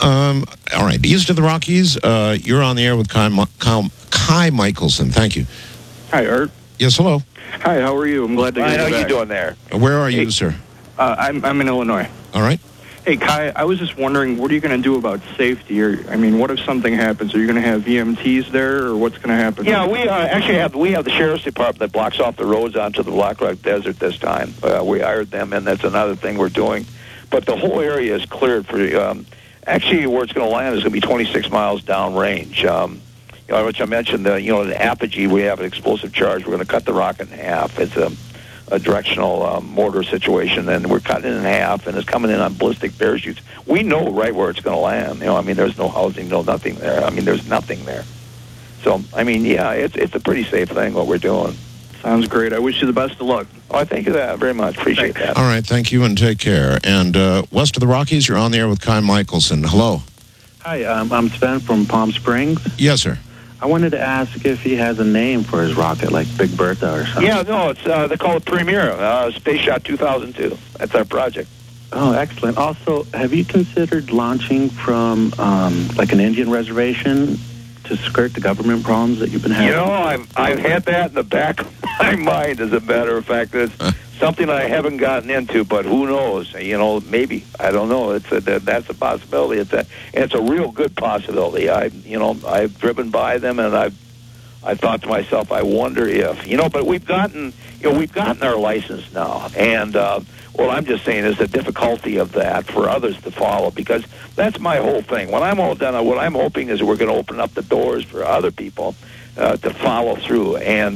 All right, east of the Rockies, you're on the air with Kai Michelson. Thank you. Hi, Art. Yes, hello. Hi, how are you? I'm glad to get you back. How you doing there? Where are you, sir? I'm in Illinois. All right. Hey, Kai, I was just wondering, what are you going to do about safety? What if something happens? Are you going to have EMTs there, or what's going to happen? Yeah, we actually have the sheriff's department that blocks off the roads onto the Black Rock Desert this time. We hired them, and that's another thing we're doing. But the whole area is cleared for. Actually, where it's going to land is going to be 26 miles downrange. Which I mentioned, the Apogee, we have an explosive charge. We're going to cut the rock in half. It's a directional mortar situation, and we're cutting it in half, and it's coming in on ballistic parachutes. We know right where it's going to land. There's no housing, nothing there. There's nothing there. So, it's a pretty safe thing, what we're doing. Sounds great. I wish you the best of luck. Oh, I thank you that very much. Appreciate that. All right, thank you, and take care. And west of the Rockies, you're on the air with Kai Michelson. Hello. Hi, I'm Sven from Palm Springs. Yes, sir. I wanted to ask if he has a name for his rocket, like Big Bertha or something. Yeah, no, it's they call it Premier, Space Shot 2002. That's our project. Oh, excellent. Also, have you considered launching from like an Indian reservation to skirt the government problems that you've been having? I've had that in the back of my mind, as a matter of fact. It's something I haven't gotten into, but who knows? Maybe. I don't know. That's a possibility. It's a real good possibility. I've driven by them, and I thought to myself, I wonder if, but we've gotten our license now, and what I'm just saying is the difficulty of that for others to follow, because that's my whole thing. When I'm all done, what I'm hoping is we're going to open up the doors for other people to follow through, and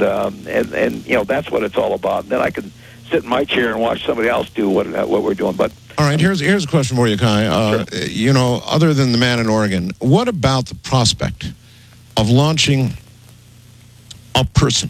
that's what it's all about. And then I can sit in my chair and watch somebody else do what we're doing. But all right, here's a question for you, Kai. Sure. Other than the man in Oregon, what about the prospect of launching a person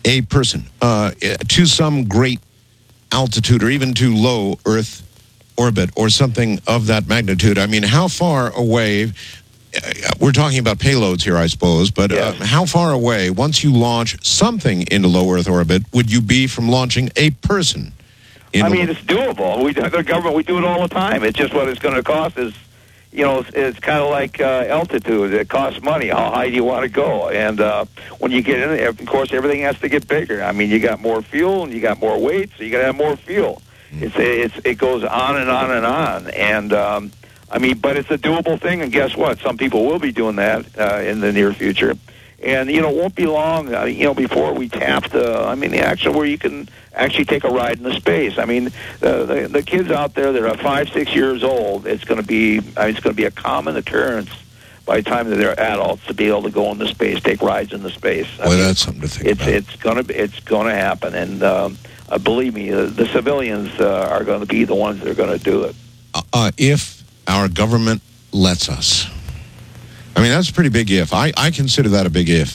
to some great altitude or even to low Earth orbit or something of that magnitude? How far away? We're talking about payloads here, I suppose, but how far away, once you launch something into low Earth orbit, would you be from launching a person? It's doable. The government, we do it all the time. It's just what it's going to cost is, it's kind of like altitude. It costs money. How high do you want to go? And when you get in there, of course, everything has to get bigger. You got more fuel and you got more weight, so you got to have more fuel. It goes on and on and on. And but it's a doable thing, and guess what? Some people will be doing that in the near future. And, it won't be long, before we tap the action where you can actually take a ride into space. The kids out there that are 5, 6 years old, it's going to be a common occurrence by the time that they're adults to be able to go into space, take rides into space. That's something to think about. It's going to happen, and believe me, the civilians are going to be the ones that are going to do it. If our government lets us. That's a pretty big if. I consider that a big if.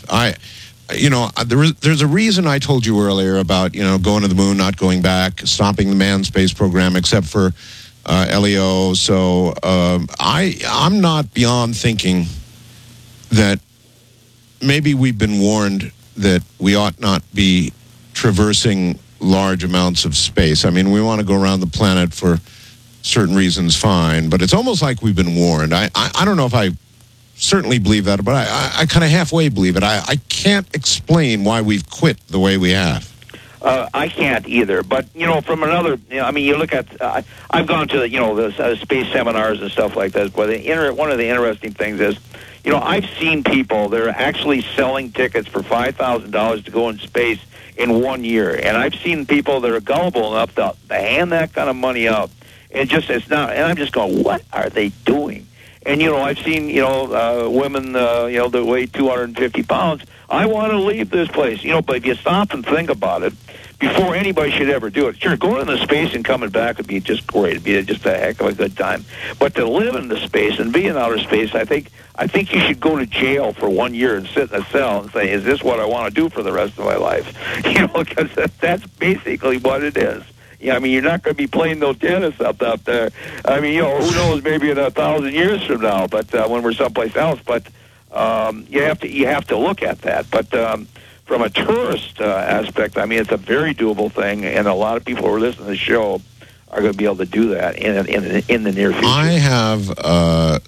There's a reason I told you earlier about, going to the moon, not going back, stopping the manned space program, except for LEO. So I'm not beyond thinking that maybe we've been warned that we ought not be traversing large amounts of space. We want to go around the planet for certain reasons, fine, but it's almost like we've been warned. I don't know if I certainly believe that, but I kind of halfway believe it. I can't explain why we've quit the way we have. I can't either, but from another, you look at. I've gone to the space seminars and stuff like that. But one of the interesting things is, I've seen people that are actually selling tickets for $5,000 to go in space in 1 year, and I've seen people that are gullible enough to hand that kind of money out. It's not, and I'm just going, what are they doing? And, I've seen, women, that weigh 250 pounds. I want to leave this place, but if you stop and think about it, before anybody should ever do it, sure, going into space and coming back would be just great. It'd be just a heck of a good time. But to live in the space and be in outer space, I think you should go to jail for 1 year and sit in a cell and say, is this what I want to do for the rest of my life? Because that's basically what it is. Yeah, you're not going to be playing no tennis up there. Who knows? Maybe in 1,000 years from now, but when we're someplace else. But you have to look at that. But from a tourist aspect, it's a very doable thing, and a lot of people who are listening to the show are going to be able to do that in the near future. I have